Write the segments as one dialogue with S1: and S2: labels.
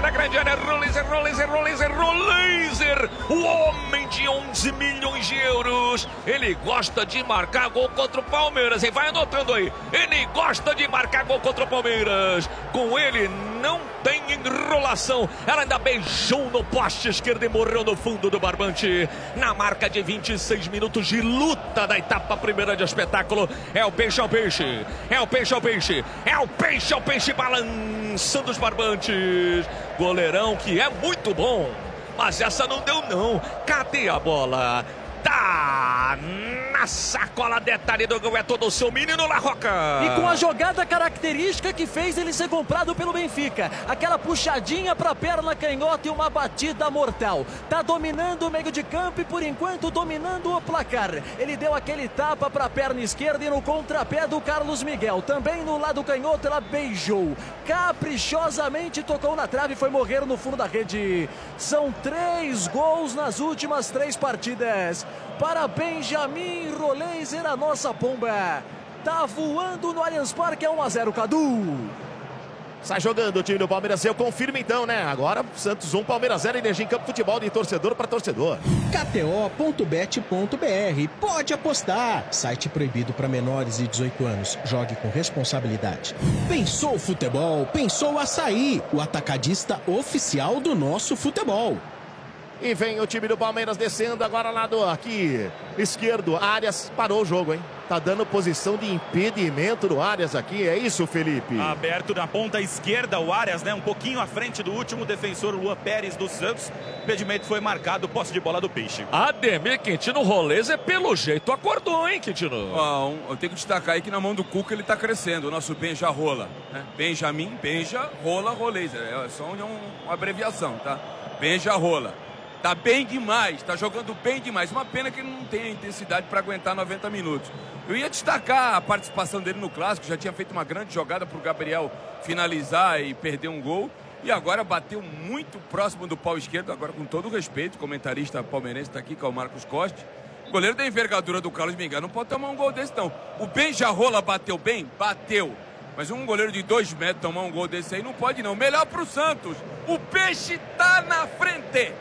S1: na grande área, Roleiser, o homem de 11 milhões de euros. Ele gosta de marcar gol contra o Palmeiras, hein? Vai anotando aí. Ele gosta de marcar gol contra o Palmeiras. Com ele não tem enrolação. Ela ainda beijou no poste esquerdo e morreu no fundo do barbante. Na marca de 26 minutos de luta da etapa primeira de espetáculo. É o peixe ao peixe. É o peixe ao peixe. É o peixe ao peixe balançando os barbantes. Goleirão que é muito bom. Mas essa não deu não. Cadê a bola? Tá na sacola, detalhe do gol, é todo o seu menino La Roca.
S2: E com a jogada característica que fez ele ser comprado pelo Benfica. Aquela puxadinha pra perna canhota e uma batida mortal. Tá dominando o meio de campo e por enquanto dominando o placar. Ele deu aquele tapa pra perna esquerda e no contrapé do Carlos Miguel. Também no lado canhoto ela beijou. Caprichosamente tocou na trave e foi morrer no fundo da rede. São 3 gols nas últimas 3 partidas. Para Benjamin Roleiser, a nossa pomba tá voando no Allianz Parque, é 1-0, Cadu.
S3: Sai jogando o time do Palmeiras, eu confirmo então, né? Agora Santos 1, Palmeiras 0, Energia em Campo, futebol de torcedor para torcedor.
S4: KTO.bet.br, pode apostar. Site proibido para menores de 18 anos. Jogue com responsabilidade. Pensou futebol? Pensou Açaí, o atacadista oficial do nosso futebol.
S3: E vem o time do Palmeiras descendo agora lá do aqui esquerdo. Arias parou o jogo, hein? Tá dando posição de impedimento do Arias aqui, é isso, Felipe?
S5: Aberto na ponta esquerda o Arias, né? Um pouquinho à frente do último defensor, Luan Pérez do Santos. O impedimento foi marcado, posse de bola do Peixe.
S1: Ademir Quintino Roleiser, pelo jeito, acordou, hein, Quintino?
S6: Eu tenho que destacar aí que na mão do Cuca ele tá crescendo, o nosso Benja Rola, né? Benjamin, Benja, Rola, Roleiser. É só uma abreviação, tá? Benja Rola. Tá bem demais, tá jogando bem demais. Uma pena que ele não tem a intensidade para aguentar 90 minutos. Eu ia destacar a participação dele no Clássico, já tinha feito uma grande jogada pro Gabriel finalizar e perder um gol. E agora bateu muito próximo do pau esquerdo, agora com todo o respeito, o comentarista palmeirense tá aqui, que é o Marcos Costa. O goleiro da envergadura do Carlos Miguel não pode tomar um gol desse não. O Benjarola bateu bem? Bateu. Mas um goleiro de 2 metros tomar um gol desse aí não pode não. Melhor pro Santos. O Peixe tá na frente.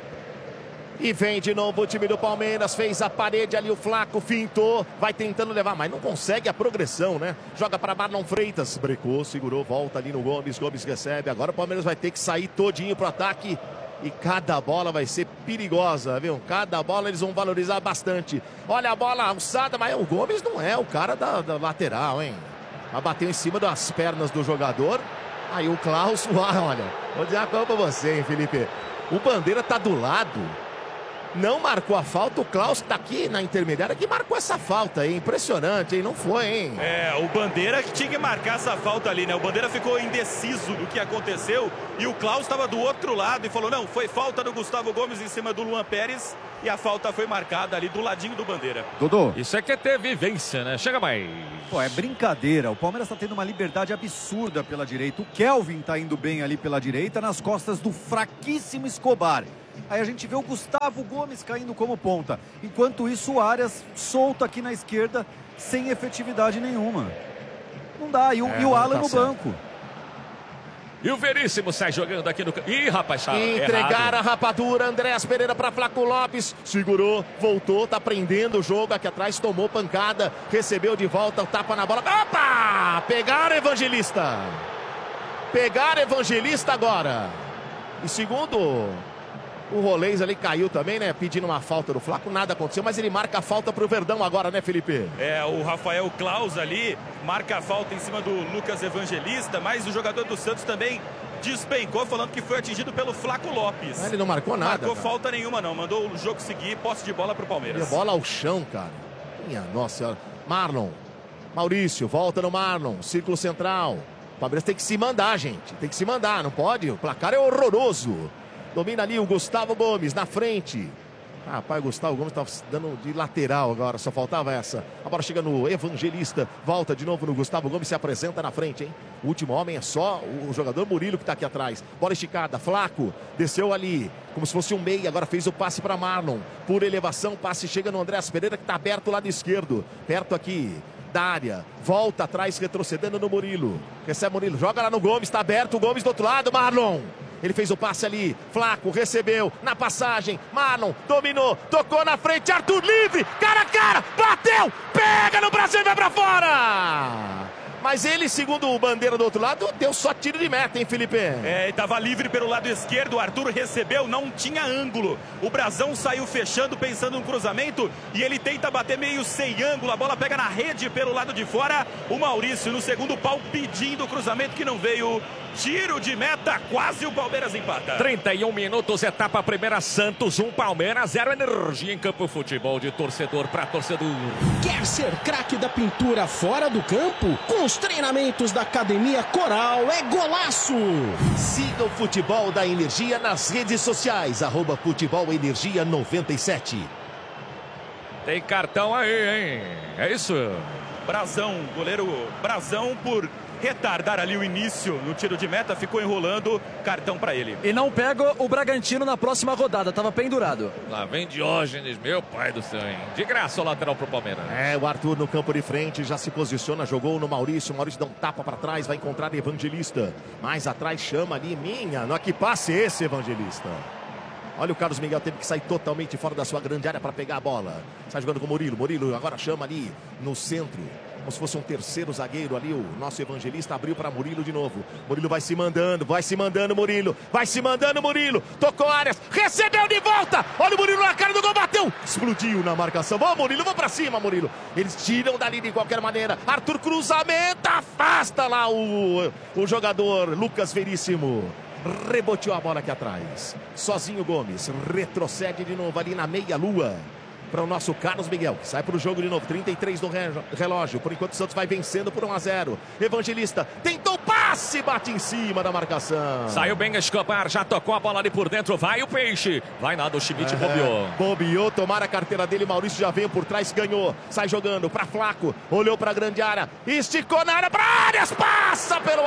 S3: E vem de novo o time do Palmeiras, fez a parede ali, o Flaco fintou, vai tentando levar, mas não consegue a progressão, né? Joga para Marlon Freitas, brecou, segurou, volta ali no Gomes, Gomes recebe. Agora o Palmeiras vai ter que sair todinho pro ataque e cada bola vai ser perigosa, viu? Cada bola eles vão valorizar bastante. Olha a bola alçada, mas o Gomes não é o cara da lateral, hein? Bateu em cima das pernas do jogador. Aí o Klaus, olha, vou dizer uma coisa pra você, hein, Felipe? O Bandeira tá do lado. Não marcou a falta, o Klaus tá aqui na intermediária que marcou essa falta aí, impressionante, hein? Não foi, hein?
S5: O Bandeira que tinha que marcar essa falta ali, né? O Bandeira ficou indeciso do que aconteceu e o Klaus estava do outro lado e falou, não, foi falta do Gustavo Gomes em cima do Luan Pérez e a falta foi marcada ali do ladinho do Bandeira.
S7: Dodô.
S1: Isso é que é ter vivência, né? Chega mais.
S7: Pô, é brincadeira, o Palmeiras tá tendo uma liberdade absurda pela direita, o Kelvin tá indo bem ali pela direita, nas costas do fraquíssimo Escobar. Aí a gente vê o Gustavo Gomes caindo como ponta. Enquanto isso, o Arias solto aqui na esquerda, sem efetividade nenhuma. Não dá. E o Alan no banco.
S1: E o Veríssimo sai jogando aqui no... Ih, rapaz, tá
S3: Entregar
S1: errado.
S3: a rapadura, Andréas Pereira para Flaco Lopes. Segurou, voltou, tá prendendo o jogo aqui atrás, tomou pancada, recebeu de volta o tapa na bola. Opa! Pegaram Evangelista. Pegaram Evangelista agora. E segundo... O Rolês ali caiu também, né? Pedindo uma falta do Flaco, nada aconteceu, mas ele marca a falta pro Verdão agora, né, Felipe?
S5: O Rafael Klaus ali marca a falta em cima do Lucas Evangelista, mas o jogador do Santos também despencou, falando que foi atingido pelo Flaco Lopes.
S3: Ele não marcou nada.
S5: Marcou
S3: cara.
S5: Falta nenhuma, não. Mandou o jogo seguir, posse de bola pro Palmeiras.
S3: E a bola ao chão, cara. Minha nossa senhora. Marlon. Maurício, volta no Marlon. Círculo central. O Palmeiras tem que se mandar, gente. Tem que se mandar, não pode? O placar é horroroso. Domina ali o Gustavo Gomes na frente. Rapaz, o Gustavo Gomes tá dando de lateral agora, só faltava essa. A bola chega no Evangelista, volta de novo no Gustavo Gomes, se apresenta na frente, hein? O último homem é só o jogador Murilo que tá aqui atrás. Bola esticada, Flaco, desceu ali, como se fosse um meia, agora fez o passe para Marlon. Por elevação, passe chega no Andréas Pereira que tá aberto do lado esquerdo. Perto aqui da área, volta atrás, retrocedendo no Murilo. Recebe Murilo, joga lá no Gomes, tá aberto, o Gomes do outro lado, Marlon. Ele fez o passe ali. Flaco recebeu na passagem. Marlon dominou, tocou na frente. Arthur livre, cara a cara, bateu, pega no Brasil e vai pra fora. Mas ele, segundo o Bandeira do outro lado, deu só tiro de meta, hein, Felipe?
S5: Ele estava livre pelo lado esquerdo, o Arthur recebeu, não tinha ângulo. O Brazão saiu fechando, pensando no cruzamento, e ele tenta bater meio sem ângulo. A bola pega na rede pelo lado de fora. O Maurício no segundo pau pedindo o cruzamento que não veio. Tiro de meta, quase o Palmeiras empata.
S1: 31 minutos, etapa primeira, Santos 1, Palmeiras 0, energia em campo, futebol de torcedor para torcedor.
S4: Quer ser craque da pintura fora do campo? Com os treinamentos da Academia Coral é golaço!
S3: Siga o Futebol da Energia nas redes sociais, @futebolenergia97.
S1: Tem cartão aí, hein? É isso?
S5: Brazão, goleiro Brazão, por retardar ali o início no tiro de meta, ficou enrolando, cartão para ele.
S2: E não pega o Bragantino na próxima rodada, tava pendurado.
S1: Lá vem Diógenes, meu pai do céu, hein? De graça o lateral pro Palmeiras.
S3: O Arthur no campo de frente já se posiciona, jogou no Maurício. O Maurício dá um tapa para trás, vai encontrar Evangelista. Mais atrás chama ali, não é que passe esse, Evangelista. Olha, o Carlos Miguel teve que sair totalmente fora da sua grande área para pegar a bola. Sai jogando com o Murilo. Murilo agora chama ali no centro, como se fosse um terceiro zagueiro ali. O nosso Evangelista abriu para Murilo de novo. Murilo vai se mandando, Murilo. Vai se mandando, Murilo. Tocou Arias, recebeu de volta. Olha o Murilo na cara do gol, bateu. Explodiu na marcação. Vamos, Murilo, vamos para cima, Murilo. Eles tiram dali de qualquer maneira. Arthur, cruzamento, afasta lá o jogador Lucas Veríssimo. Reboteou a bola aqui atrás. Sozinho Gomes. Retrocede de novo ali na meia-lua para o nosso Carlos Miguel, que sai para o jogo de novo. 33 no relógio. Por enquanto o Santos vai vencendo por 1-0. Evangelista tentou passe, bate em cima da marcação.
S1: Saiu bem Escobar, já tocou a bola ali por dentro. Vai o Peixe. Vai nada, o Schmidt bobeou.
S3: Bobeou, tomaram a carteira dele. Maurício já veio por trás, ganhou. Sai jogando para Flaco. Olhou para a grande área. Esticou na área para Arias. Passa pelo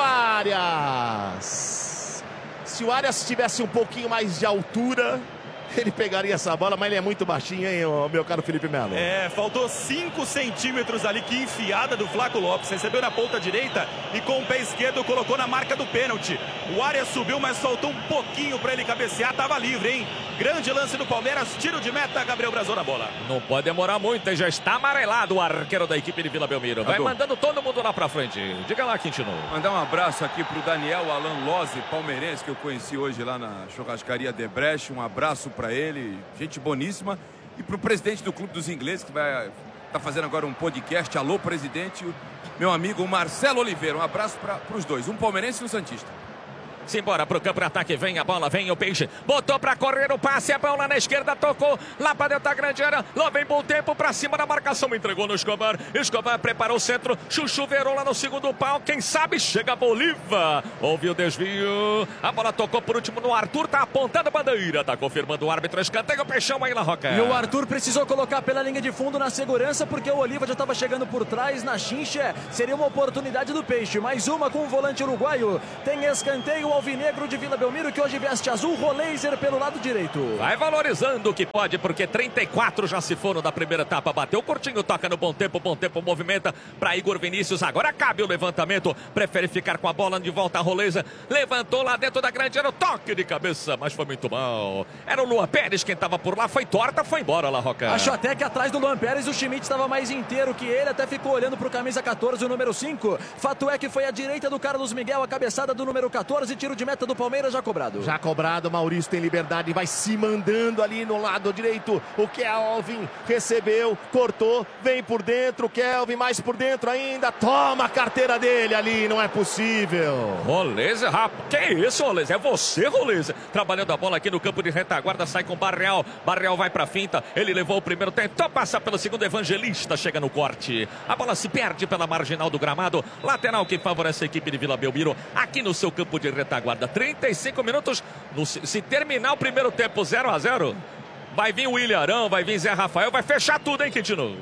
S3: Arias. Se o Arias tivesse um pouquinho mais de altura, ele pegaria essa bola, mas ele é muito baixinho, hein, meu caro Felipe Melo?
S5: Faltou 5 centímetros ali, que enfiada do Flaco Lopes. Recebeu na ponta direita e com o pé esquerdo colocou na marca do pênalti. O Arias subiu, mas faltou um pouquinho para ele cabecear, tava livre, hein? Grande lance do Palmeiras, tiro de meta, Gabriel Brazão na bola.
S1: Não pode demorar muito, hein? Já está amarelado o arqueiro da equipe de Vila Belmiro. Vai mandando todo mundo lá pra frente. Diga lá, Quintino.
S6: Mandar um abraço aqui pro Daniel Alan Lozzi, palmeirense, que eu conheci hoje lá na churrascaria Debrecht. Um abraço para ele, gente boníssima. E pro presidente do Clube dos Ingleses, que vai tá fazendo agora um podcast. Alô, presidente, meu amigo Marcelo Oliveira. Um abraço para os dois, um palmeirense e um santista.
S1: Simbora pro campo de ataque, vem a bola, vem o Peixe, botou pra correr o passe, a bola na esquerda, tocou lá pra dentro da grande área, lá vem bom tempo pra cima da marcação, entregou no Escobar, Escobar preparou o centro, Chuchu virou lá no segundo pau, quem sabe chega a Bolívar, houve o desvio, a bola tocou por último no Arthur, tá apontando a bandeira, tá confirmando o árbitro, escanteio o Peixão aí na Roca.
S2: E o Arthur precisou colocar pela linha de fundo na segurança, porque o Oliva já tava chegando por trás na chincha, seria uma oportunidade do Peixe, mais uma com o volante uruguaio, tem escanteio alvinegro de Vila Belmiro, que hoje veste azul, Roleiser pelo lado direito.
S1: Vai valorizando o que pode, porque 34 já se foram da primeira etapa, bateu o Coutinho, toca no bom tempo movimenta para Igor Vinícius, agora cabe o levantamento, prefere ficar com a bola de volta a Roleiser, levantou lá dentro da grande área, toque de cabeça, mas foi muito mal. Era o Luan Pérez quem estava por lá, foi torta, foi embora lá, Roca.
S2: Acho até que atrás do Luan Pérez o Schmidt estava mais inteiro que ele, até ficou olhando pro camisa 14, o número 5. Fato é que foi à direita do Carlos Miguel, a cabeçada do número 14, tiro de meta do Palmeiras já cobrado.
S3: Já cobrado, Maurício tem liberdade, vai se mandando ali no lado direito. O Kelvin recebeu, cortou, vem por dentro, Kelvin mais por dentro ainda, toma a carteira dele ali, não é possível.
S1: Roleiser, rapaz, que isso, Roleiser? É você, Roleiser, trabalhando a bola aqui no campo de retaguarda, sai com Barreal, Barreal vai pra finta, ele levou o primeiro, tentou passar pelo segundo, Evangelista chega no corte, a bola se perde pela marginal do gramado, lateral que favorece a equipe de Vila Belmiro, aqui no seu campo de retaguarda, 35 minutos, se terminar o primeiro tempo 0-0, vai vir o William Arão, vai vir Zé Rafael, vai fechar tudo, hein, Quintino?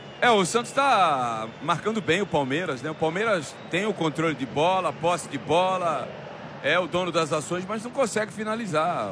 S6: O Santos está marcando bem o Palmeiras, né? O Palmeiras tem o controle de bola, posse de bola, é o dono das ações, mas não consegue finalizar.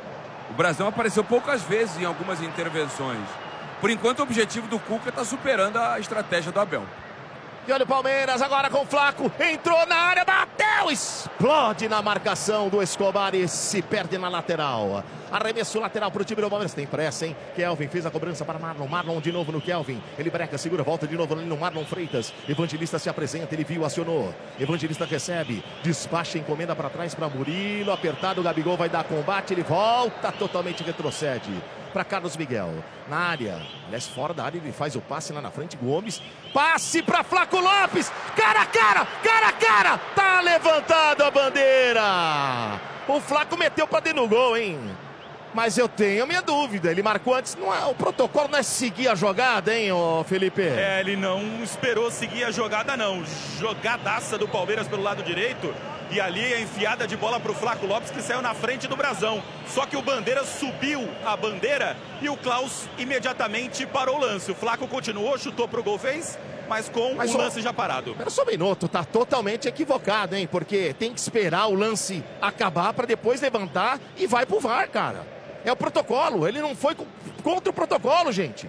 S6: O Brasão apareceu poucas vezes em algumas intervenções. Por enquanto, o objetivo do Cuca está superando a estratégia do Abel.
S3: E olha o Palmeiras agora com o Flaco, entrou na área, bateu, explode na marcação do Escobar e se perde na lateral. Arremesso lateral para o time do Palmeiras. Tem pressa, hein? Kelvin fez a cobrança para Marlon. Marlon de novo no Kelvin. Ele breca, segura, volta de novo ali no Marlon Freitas. Evangelista se apresenta, ele viu, acionou. Evangelista recebe, despacha, encomenda para trás para Murilo. Apertado, o Gabigol vai dar combate. Ele volta, totalmente retrocede para Carlos Miguel. Na área, aliás, fora da área, ele faz o passe lá na frente. Gomes, passe para Flaco Lopes. Cara a cara, cara a cara. Tá levantada a bandeira. O Flaco meteu para dentro do gol, hein? Mas eu tenho a minha dúvida. Ele marcou antes. Não é, o protocolo não é seguir a jogada, hein, ô Felipe?
S5: É, ele não esperou seguir a jogada, não. Jogadaça do Palmeiras pelo lado direito. E ali a enfiada de bola para o Flaco Lopes, que saiu na frente do brasão. Só que o Bandeira subiu a bandeira e o Klaus imediatamente parou o lance. O Flaco continuou, chutou para o gol, fez, mas com o lance já parado.
S3: Espera só um minuto, tá totalmente equivocado, hein? Porque tem que esperar o lance acabar para depois levantar e vai pro VAR, cara. É o protocolo, ele não foi contra o protocolo, gente.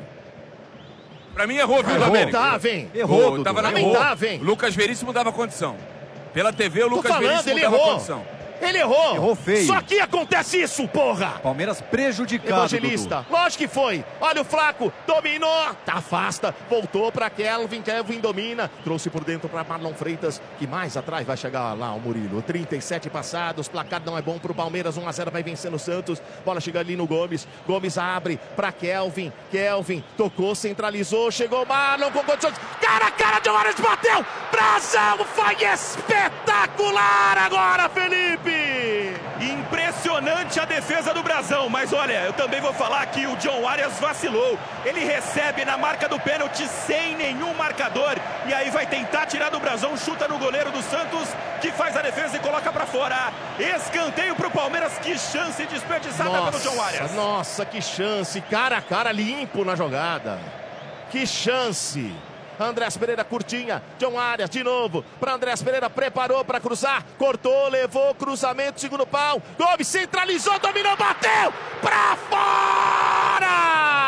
S6: Pra mim errou, viu, Domênico?
S3: Lamentável, hein?
S6: Errou, tava na
S3: lamentável, hein?
S6: O Lucas Veríssimo dava condição. Pela TV, o Lucas Veríssimo
S3: ele
S6: dava
S3: errou.
S6: condição.
S3: Ele errou.
S7: Errou feio.
S3: Só que acontece isso, porra.
S7: Palmeiras prejudicado,
S3: Evangelista,
S7: Dudu.
S3: lógico que foi. Olha o Flaco, dominou, tá afasta, voltou para Kelvin, Kelvin domina, trouxe por dentro para Marlon Freitas, que mais atrás vai chegar lá o Murilo. 37 passados, placar não é bom pro Palmeiras, 1-0 vai vencendo o Santos. Bola chega ali no Gomes, Gomes abre para Kelvin, Kelvin tocou, centralizou, chegou Marlon com condições, cara a cara de Juarez, bateu, Brasão, foi espetacular agora, Felipe.
S5: Impressionante a defesa do Brasão, mas olha, eu também vou falar que o John Arias vacilou. Ele recebe na marca do pênalti sem nenhum marcador e aí vai tentar tirar do Brasão, chuta no goleiro do Santos, que faz a defesa e coloca pra fora. Escanteio pro Palmeiras, que chance desperdiçada pelo John Arias.
S3: Nossa, que chance, cara a cara limpo na jogada. Que chance. Andrés Pereira curtinha, John Arias de novo para Andrés Pereira, preparou para cruzar, cortou, levou, cruzamento, segundo pau, Gomes centralizou, dominou, bateu para fora!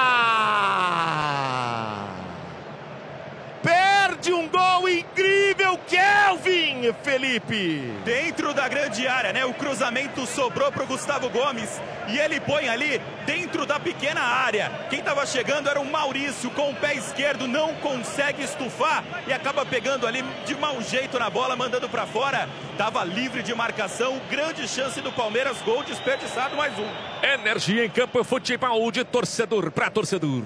S3: Perde um gol incrível, Kelvin, Felipe.
S5: Dentro da grande área, né? O cruzamento sobrou para o Gustavo Gomes e ele põe ali dentro da pequena área. Quem estava chegando era o Maurício, com o pé esquerdo, não consegue estufar e acaba pegando ali de mau jeito na bola, mandando para fora. Tava livre de marcação, grande chance do Palmeiras, gol desperdiçado, mais um.
S1: Energia em campo, futebol de torcedor para torcedor.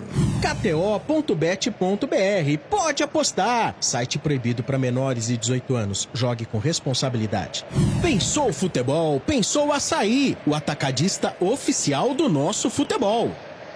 S4: KTO.bet.br. Pode apostar. Site proibido para menores de 18 anos. Jogue com responsabilidade. Pensou futebol? Pensou Açaí, o atacadista oficial do nosso futebol.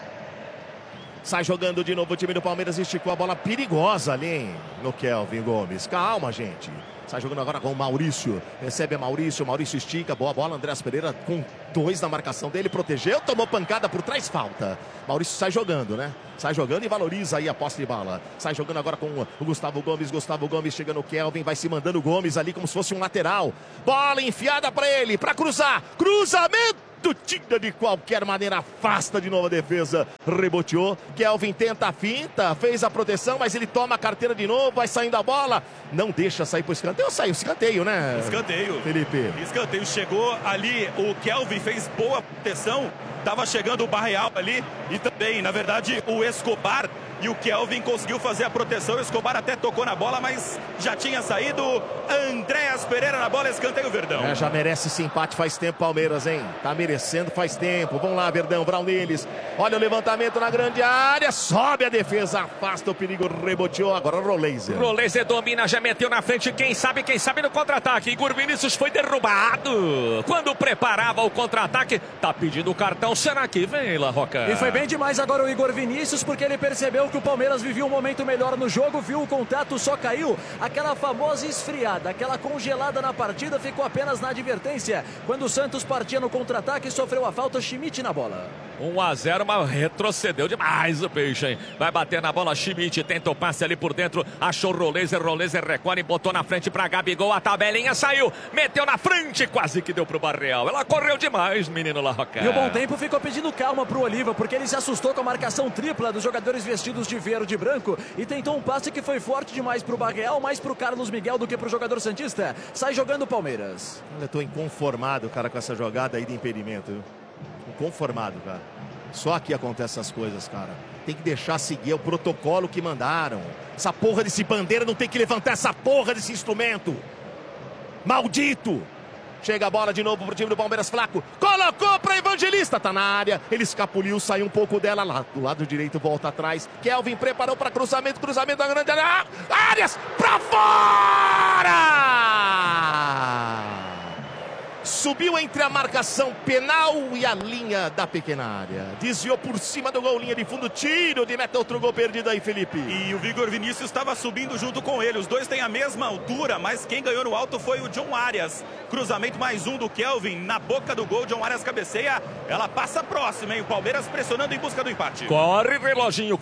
S3: Sai jogando de novo o time do Palmeiras, esticou a bola perigosa ali no Kelvin Gomes. Calma, gente. Sai jogando agora com o Maurício. Recebe a Maurício, Maurício estica, boa bola. Andrés Pereira com 2 na marcação dele, protegeu, tomou pancada por trás, falta. Maurício sai jogando, né? Sai jogando e valoriza aí a posse de bola. Sai jogando agora com o Gustavo Gomes. Gustavo Gomes chega no Kelvin, vai se mandando o Gomes ali como se fosse um lateral. Bola enfiada para ele, para cruzar. Cruzamento! Tira de qualquer maneira, afasta de novo a defesa, reboteou, Kelvin tenta a finta, fez a proteção, mas ele toma a carteira de novo, vai saindo a bola, não deixa sair pro escanteio, saiu escanteio, né?
S5: Escanteio,
S3: Felipe.
S5: Escanteio, chegou ali, o Kelvin fez boa proteção, tava chegando o Barreal ali e também, na verdade, o Escobar. E o Kelvin conseguiu fazer a proteção. O Escobar até tocou na bola, mas já tinha saído. Andréas Pereira na bola, escanteio Verdão.
S3: Já merece esse empate faz tempo, Palmeiras, hein? Tá merecendo faz tempo. Vamos lá, Verdão, Brown neles. Olha o levantamento na grande área. Sobe a defesa, afasta o perigo, reboteou. Agora o Roleiser.
S1: Roleiser domina, já meteu na frente. Quem sabe no contra-ataque. Igor Vinícius foi derrubado. Quando preparava o contra-ataque, tá pedindo o cartão. Será que vem, La Roca?
S2: E foi bem demais agora o Igor Vinícius, porque ele percebeu que o Palmeiras vivia um momento melhor no jogo, viu o contato, só caiu. Aquela famosa esfriada, aquela congelada na partida ficou apenas na advertência. Quando o Santos partia no contra-ataque, sofreu a falta, Schmidt na bola.
S1: 1-0, mas retrocedeu demais o Peixe, hein? Vai bater na bola, Schmidt tenta o passe ali por dentro, achou Roleiser recolhe, botou na frente pra Gabigol, a tabelinha saiu, meteu na frente, quase que deu pro Barreal. Ela correu demais, menino La Roca.
S2: E o bom tempo ficou ficou pedindo calma pro Oliva, porque ele se assustou com a marcação tripla dos jogadores vestidos de verde e branco e tentou um passe que foi forte demais pro Barreal, mais pro Carlos Miguel do que pro jogador santista. Sai jogando o Palmeiras.
S3: Eu tô inconformado, cara, com essa jogada aí de impedimento. Viu? Inconformado, cara. Só aqui acontecem essas coisas, cara. Tem que deixar seguir o protocolo que mandaram. Essa porra desse bandeira não tem que levantar essa porra desse instrumento. Maldito! Chega a bola de novo pro time do Palmeiras, Flaco. Colocou pra Evangelista, tá na área. Ele escapuliu, saiu um pouco dela lá. Do lado direito, volta atrás. Kelvin preparou pra cruzamento da grande área. Arias pra fora! Subiu entre a marcação penal e a linha da pequena área. Desviou por cima do gol, linha de fundo, tiro de meta, outro gol perdido aí, Felipe.
S5: E o Vigor Vinícius estava subindo junto com ele. Os dois têm a mesma altura, mas quem ganhou no alto foi o John Arias. Cruzamento mais um do Kelvin na boca do gol. John Arias cabeceia, ela passa próxima, hein? O Palmeiras pressionando em busca do empate.
S1: Corre, reloginho,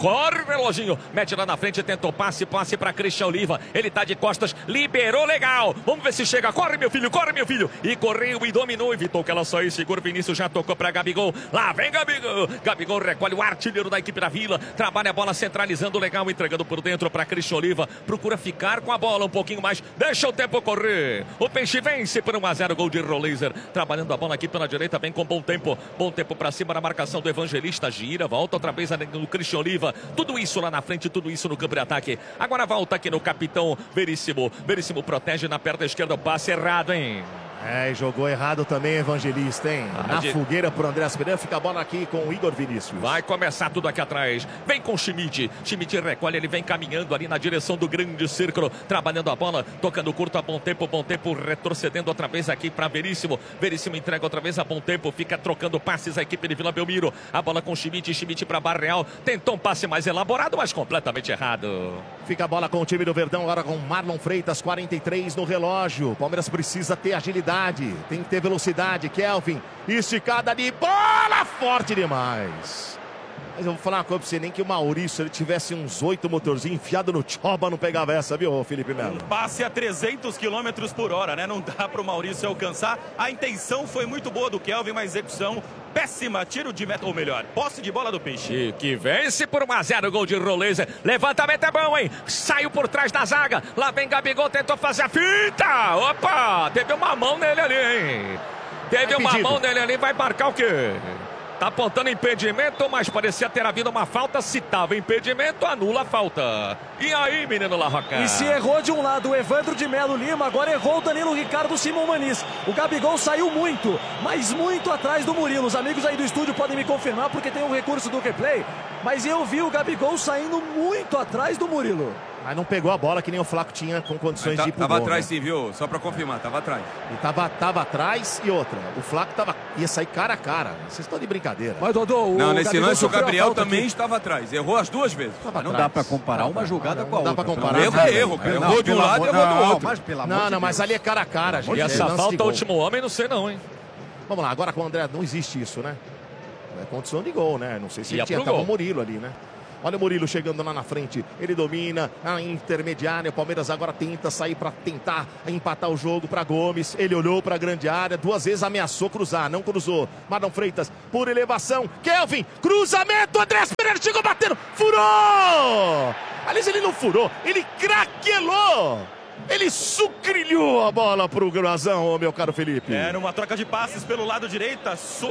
S1: mete lá na frente, tentou passe para Christian Oliva. Ele tá de costas, liberou legal. Vamos ver se chega, corre meu filho. E correu e dominou, evitou que ela saísse. Igor Vinícius já tocou para Gabigol. Lá vem Gabigol recolhe o artilheiro da equipe da Vila. Trabalha a bola centralizando legal, entregando por dentro para Christian Oliva. Procura ficar com a bola um pouquinho mais. Deixa o tempo correr. O Peixe vence por 1-0, gol de Roleiser. Trabalhando a bola aqui pela direita, bem com bom tempo. Bom tempo para cima na marcação do Evangelista. Gira, volta outra vez no Christian Oliva. Tudo isso lá na frente, tudo isso no campo de ataque. Agora volta aqui no capitão Veríssimo. Veríssimo protege na perna esquerda. O passe errado, hein?
S3: E jogou errado também, Evangelista, hein? Na fogueira pro Andréas Pereira, fica a bola aqui com o Igor Vinícius.
S1: Vai começar tudo aqui atrás. Vem com o Schmidt. Schmidt recolhe, ele vem caminhando ali na direção do grande círculo. Trabalhando a bola, tocando curto a bom tempo, retrocedendo outra vez aqui para Veríssimo. Veríssimo entrega outra vez a bom tempo, fica trocando passes a equipe de Vila Belmiro. A bola com Schmidt, Schmidt para Barreal. Tentou um passe mais elaborado, mas completamente errado.
S3: Fica a bola com o time do Verdão, agora com Marlon Freitas, 43 no relógio. O Palmeiras precisa ter agilidade. Tem que ter velocidade. Kelvin, esticada de bola, forte demais. Mas eu vou falar uma coisa pra você, nem que o Maurício ele tivesse uns 8 motorzinhos enfiado no choba, não pegava essa, viu, Felipe Melo?
S5: Um passe a 300 km por hora, né? Não dá pro Maurício alcançar. A intenção foi muito boa do Kelvin, mas a execução péssima. Tiro de meta, ou melhor, posse de bola do Peixe.
S1: E que vence por 1-0, gol de Roleiser. Levantamento é bom, hein? Saiu por trás da zaga. Lá vem Gabigol, tentou fazer a finta. Opa, teve uma mão nele ali, hein? Teve uma mão nele ali, vai marcar o quê? Tá apontando impedimento, mas parecia ter havido uma falta. Se tava impedimento, anula a falta. E aí, menino Larroca?
S2: E se errou de um lado o Evandro de Melo Lima, agora errou o Danilo Ricardo Simão Maniz. O Gabigol saiu muito, mas muito atrás do Murilo. Os amigos aí do estúdio podem me confirmar, porque tem um recurso do replay. Mas eu vi o Gabigol saindo muito atrás do Murilo.
S3: Mas não pegou a bola que nem o Flaco tinha com condições de ir pro
S6: Tava
S3: gol,
S6: atrás
S3: né?
S6: sim, viu? Só pra confirmar, tava atrás.
S3: Ele tava atrás e outra. O Flaco ia sair cara a cara. Vocês estão de brincadeira.
S2: Mas, Dodô,
S6: Não, nesse
S2: Gabigol
S6: lance o Gabriel também
S2: aqui.
S6: estava atrás. Errou as duas vezes.
S7: Não dá pra comparar uma jogada com a outra.
S3: Não dá pra comparar.
S6: Erro é erro, cara. Errou de um lado e errou do outro.
S7: Mas, pelo amor
S3: Não,
S7: de
S3: não, mas
S7: Deus.
S3: ali é cara a cara, gente.
S1: E essa
S3: Lance de
S1: falta,
S3: gol.
S1: último homem, não sei não, hein?
S3: Vamos lá, agora com o André, não existe isso, né? É condição de gol, né? Não sei se
S1: Ia
S3: tinha
S1: pro
S3: tava
S1: gol.
S3: o Murilo ali, né? Olha o Murilo chegando lá na frente, ele domina a intermediária, o Palmeiras agora tenta sair para tentar empatar o jogo para Gomes, ele olhou para a grande área, 2 vezes ameaçou cruzar, não cruzou. Marlon Freitas, por elevação, Kelvin, cruzamento, Andréas Pereira chegou batendo, furou! Aliás, ele não furou, ele craquelou! Ele sucrilhou a bola pro Grazão, meu caro Felipe.
S5: Numa troca de passes pelo lado direito,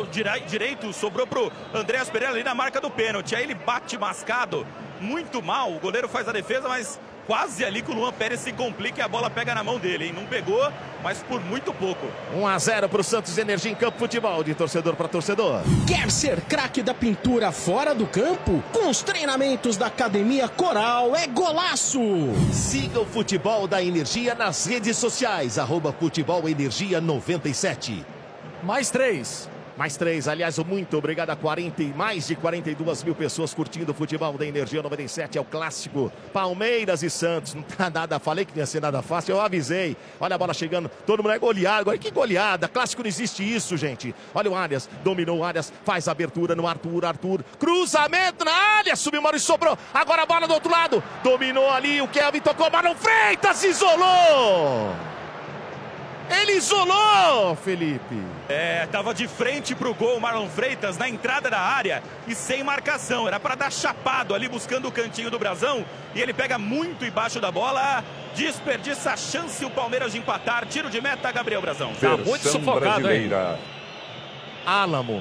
S5: sobrou pro Andréas Pereira ali na marca do pênalti. Aí ele bate mascado, muito mal. O goleiro faz a defesa, mas quase ali que o Luan Pérez se complica e a bola pega na mão dele, hein? Não pegou, mas por muito pouco.
S3: 1-0 pro Santos Energia em Campo Futebol, de torcedor para torcedor.
S4: Quer ser craque da pintura fora do campo? Com os treinamentos da Academia Coral é golaço!
S3: Siga o Futebol da Energia nas redes sociais, @Futebol Energia 97.
S2: Mais 3.
S3: Mais 3, aliás, muito obrigado a mais de 42 mil pessoas curtindo o Futebol da Energia 97, é o clássico Palmeiras e Santos, não tá nada, falei que não ia ser nada fácil, eu avisei, olha a bola chegando, todo mundo é goleado, agora que goleada, clássico não existe isso, gente, olha o Arias, dominou o Arias, faz a abertura no Arthur, cruzamento na área, subiu o Maurício, sobrou, agora a bola do outro lado, dominou ali, o Kelvin tocou, Marlon Freitas isolou! Ele isolou, Felipe.
S5: Tava de frente pro gol o Marlon Freitas na entrada da área e sem marcação. Era para dar chapado ali buscando o cantinho do Brazão. E ele pega muito embaixo da bola. Desperdiça a chance o Palmeiras de empatar. Tiro de meta, Gabriel Brazão.
S1: Tá muito sufocado, hein?
S3: Álamo.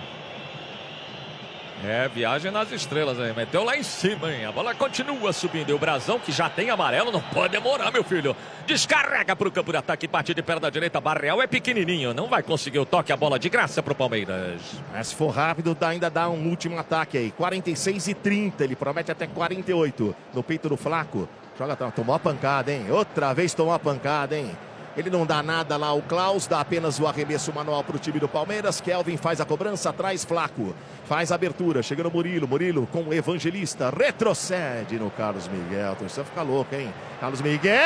S1: Viagem nas estrelas aí. Meteu lá em cima, hein? A bola continua subindo. E o Brazão, que já tem amarelo, não pode demorar, meu filho. Descarrega pro campo de ataque. Bate de perna da direita. Barreal é pequenininho. Não vai conseguir o toque. A bola de graça pro Palmeiras.
S3: Mas se for rápido, ainda dá um último ataque aí. 46-30. Ele promete até 48. No peito do Flaco. Tomou a pancada, hein? Outra vez tomou a pancada, hein? Ele não dá nada lá, o Klaus dá apenas o arremesso manual para o time do Palmeiras. Kelvin faz a cobrança, atrás Flaco. Faz a abertura, chega no Murilo. Murilo com o Evangelista, retrocede no Carlos Miguel. Você fica louco, hein? Carlos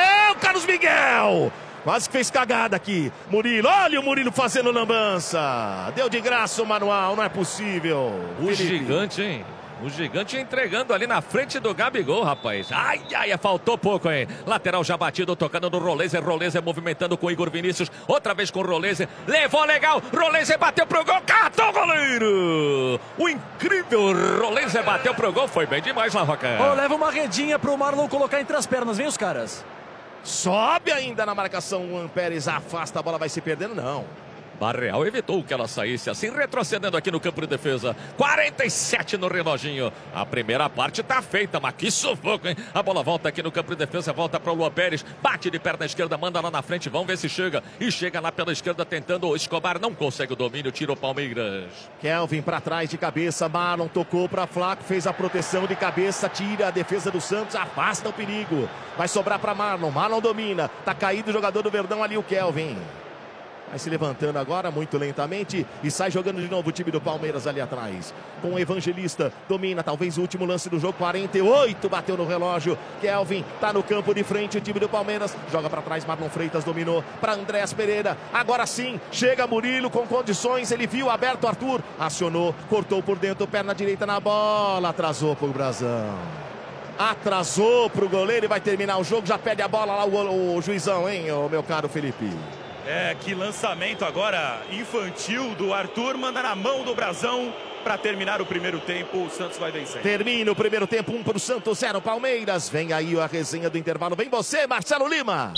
S3: Miguel! Quase que fez cagada aqui. Murilo, olha o Murilo fazendo lambança. Deu de graça o manual, não é possível.
S1: O gigante, hein? O gigante entregando ali na frente do Gabigol, rapaz. Ai, faltou pouco, hein? Lateral já batido, tocando no Roleiser. Roleiser movimentando com o Igor Vinícius. Outra vez com o Roleiser. Levou legal. Roleiser bateu pro gol. Catou o goleiro. O incrível Roleiser bateu pro gol. Foi bem demais, Lavoca.
S2: Leva uma redinha pro Marlon colocar entre as pernas. Vem os caras.
S3: Sobe ainda na marcação. O Juan Pérez afasta. A bola vai se perdendo, não.
S1: Barreal evitou que ela saísse assim, retrocedendo aqui no campo de defesa. 47 no reloginho. A primeira parte tá feita, mas que sufoco, hein? A bola volta aqui no campo de defesa, volta para o Luan Pérez. Bate de perna esquerda, manda lá na frente, vamos ver se chega. E chega lá pela esquerda tentando o Escobar, não consegue o domínio, tira o Palmeiras.
S3: Kelvin para trás de cabeça, Marlon tocou para Flaco, fez a proteção de cabeça, tira a defesa do Santos, afasta o perigo. Vai sobrar para Marlon, Marlon domina. Tá caído o jogador do Verdão ali, o Kelvin. Vai se levantando agora muito lentamente e sai jogando de novo o time do Palmeiras ali atrás. Com o Evangelista, domina, talvez o último lance do jogo, 48, bateu no relógio. Kelvin tá no campo de frente, o time do Palmeiras joga para trás, Marlon Freitas dominou para Andrés Pereira. Agora sim, chega Murilo com condições, ele viu aberto Arthur, acionou, cortou por dentro, perna direita na bola, atrasou pro Brazão. Atrasou pro goleiro e vai terminar o jogo, já pede a bola lá o juizão, hein, o meu caro Felipe.
S5: Que lançamento agora infantil do Arthur, manda na mão do Brazão para terminar o primeiro tempo. O Santos vai vencer.
S3: Termina o primeiro tempo, 1 pro Santos, 0 Palmeiras. Vem aí a resenha do intervalo. Vem você, Marcelo Lima.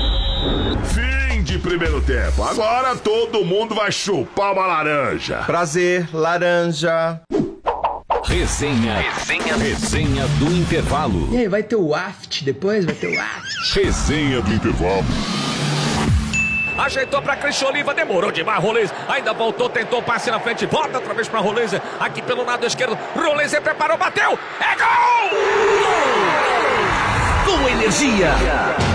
S8: Fim de primeiro tempo. Agora todo mundo vai chupar uma laranja.
S9: Prazer, laranja.
S10: Resenha do intervalo.
S11: E aí, vai ter o aft depois? Vai ter o aft.
S8: Resenha do intervalo.
S1: Ajeitou para Cristian Oliva, demorou demais, Roleiser. Ainda voltou, tentou passe na frente, volta outra vez para Roleiser. Aqui pelo lado esquerdo, Roleiser preparou, bateu. É gol!
S10: Com energia.